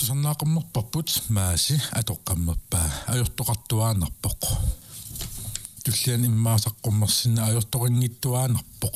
tusarnaaqammerparput maasi atoqqammerpaa ajortoqartuaanarpoq tullian immaasaqqummерсинна ajortoqinngittuaanarpoq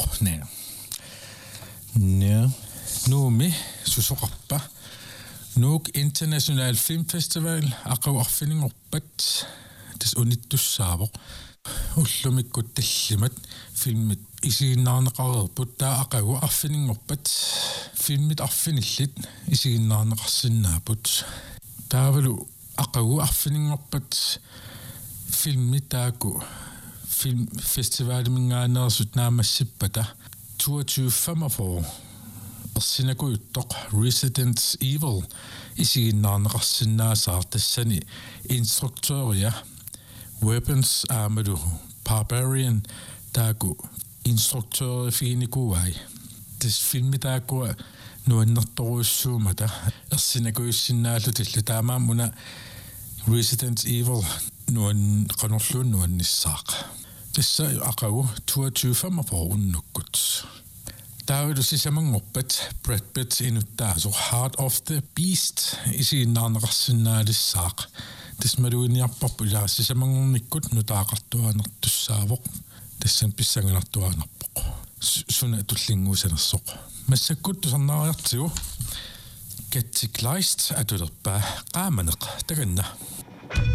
nuumi susoqarpa nuuk International Film Festival aqauarfiningorpat tas unittussaavoq уллумиккут таллимат филмит исигиннаарнеқарерпут таа ақагу арфинингорпат филмит арфиниллит исигиннаарнеқарсинаапут таавалу ақагу арфинингорпат филмит тааку film фестивалимингаанерсут наамассиппата 2245 персинакуйуттоқ Resident Evil исигиннаарнеқарсинаасаар тассани инструктøria Weapons Armadu Barbarian taku instruktør fiinikuai tis filmi taku nuannertoruissuumata ersinakuissinaallu tillutaamaamuna Resident Evil nuan qanorluun nuannissaaq tissa aqagu 2245 unnukkut taavilu sisamangorpat Brad Pitt inuttaasu Heart of the Beast isiginnaarneqarsinnaalissaaq tismaluiniarparpu ilaasisamangornikkut nutaaqartuanertussaavoq tassan pissanganartuaanarpoq suna tullinguusanersoq massakkut tusarnaariartigu Kattikleist atulerpaa qaamaneq taganna